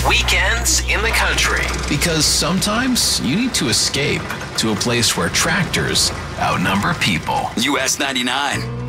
Weekends in the country. Because sometimes you need to escape to a place where tractors outnumber people. US 99.